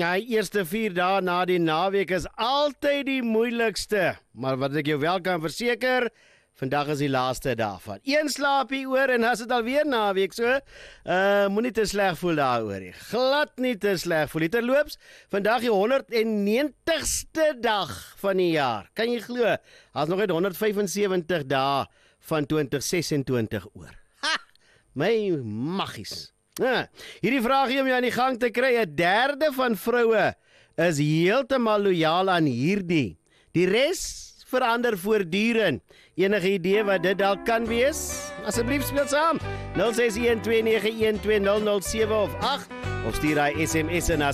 Hy eerste 4 dae na die naweek is altyd die moeilikste. Maar wat ek jou wel kan verseker, vandag is die laaste dag van. Een slaapie oor en as dit alweer naweek so, moenie te sleg voel daaroor nie. Glad nie te sleg voel nie. Terloops, vandag die 190ste dag van die jaar. Kan jy glo? Daar's nog net 175 dae van 2026 oor. Ha! My maggies. Hierdie vraagie om jou aan die gang te kry, 1/3 van vroue is heeltemal lojaal aan hierdie. Die res verander voortdurend. Enige idee wat dit dalk kan wees? Asseblief speel saam. 0612912007 of 8 of stuur daai SMS na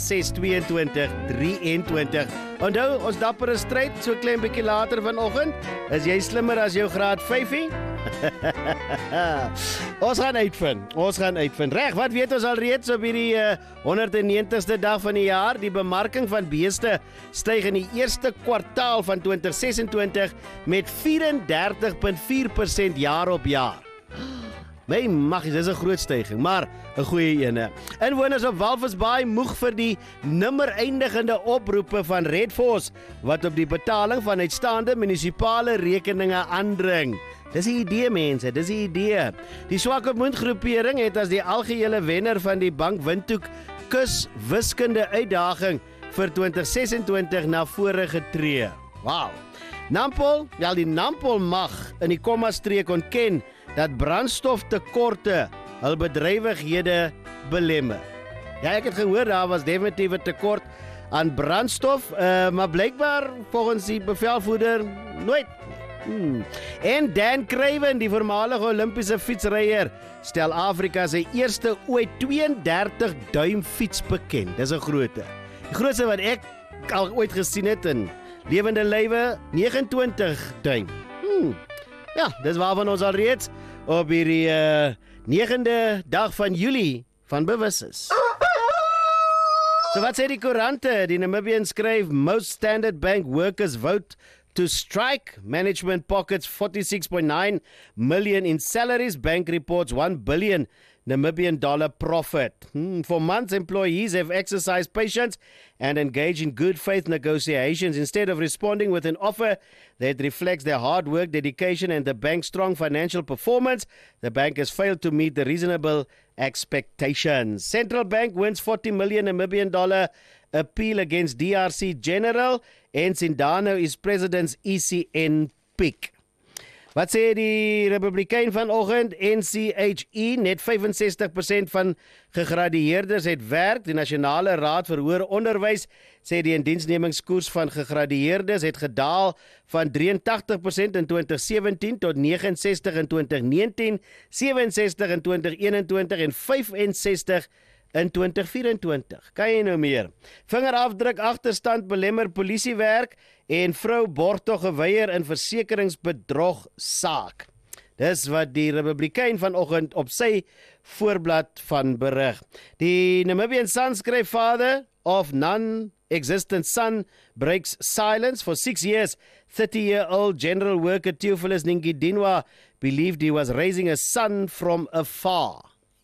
62223. Onthou, ons dappere stryd so klein bietjie later vanoggend. Is jy slimmer as jou graad 5? Ons gaan uitvind. Reg, wat weet ons alreeds op hierdie 190ste dag van die jaar? Die bemarking van beeste styg in die eerste kwartaal van 2026 met 34,4% jaar op jaar. My maggies, dis 'n groot styging, maar 'n goeie ene. Inwoners op Walvis Bay moeg vir die nimmer eindigende oproepe van Red Force wat op die betaling van uitstaande munisipale rekeninge aandring. Dis die idee, mense, dis die idee. Die Swakopmund groepering het as die algehele wenner van die Bank Windhoek kus wiskunde uitdaging vir 2026 na vore getree. Wow. Nampol, die Nampol mag in die komma-streek ontken dat brandstoftekorte hul bedrywighede belemmer. Ja, ek het gehoor daar was definitief 'n tekort aan brandstof, maar blykbaar volgens die bevelvoerder nooit. En Dan Craven, die voormalige Olimpiese fietsryer, stel Afrika sy eerste ooit 32 duim fiets bekend. Dis 'n grootte. Die grootste wat ek al ooit gesien het in lewende lywe, 29 duim. Ja, dis waarvan ons alreeds op hierdie 9de dag van Julie van bewus is. So wat sê die koerante? Die Namibian skryf, most Standard Bank workers vote to strike. Management pockets 46.9 million in salaries. Bank reports 1 billion Namibian dollar profit. For months, employees have exercised patience and engaged in good faith negotiations instead of responding with an offer that reflects their hard work, dedication, and the bank's strong financial performance. The bank has failed to meet the reasonable expectations. Central Bank wins 40 million Namibian dollar appeal against DRC General, and Sindano is president's ECN pick. Wat sê die Republikein vanoggend? NCHE, net 65% van gegradueerdes het werk. Die Nasionale Raad vir Hoër Onderwys sê die indiensnemingskoers van gegradueerdes het gedaal van 83% in 2017 tot 69 in 2019, 67 in 2021 en 65 in 2024. Kan jy nou meer? Vingerafdruk agterstand belemmer polisiewerk en vrou borgtog geweier in versekeringsbedrog saak. Dis wat die Republikein vanoggend op sy voorblad van berig. Die Namibian Sun skryf, father of non-existent son breaks silence for 6 years. 30-year-old general worker Theophilus Ningidinwa believed he was raising a son from afar.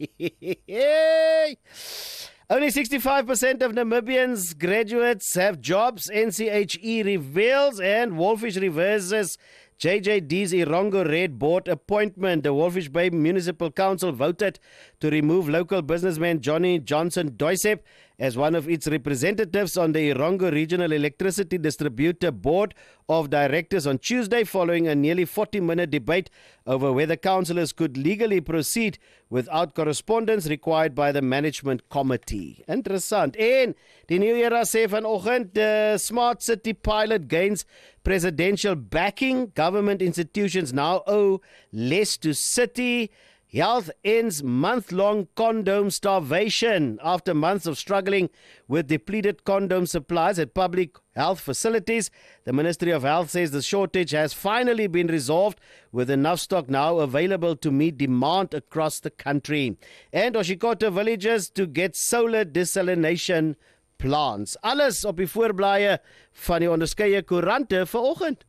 Only 65% of Namibians graduates have jobs, NCHE reveals, and Wolfish reverses JJD's Irongo Red Board appointment. The Wolfish Bay Municipal Council voted to remove local businessman Johnny Johnson Doisep as one of its representatives on the Irongo Regional Electricity Distributor Board of Directors on Tuesday, following a nearly 40-minute debate over whether councillors could legally proceed without correspondence required by the management committee. Interessant. En die New Era sê vanoggend, the Smart City pilot gains presidential backing. Government institutions now owe less to city. Health ends month-long condom starvation after months of struggling with depleted condom supplies at public health facilities. The Ministry of Health says the shortage has finally been resolved with enough stock now available to meet demand across the country. And Oshikoto villagers to get solar desalination plants. Alles op die voorblaaie van die onderskeie koerante vanoggend.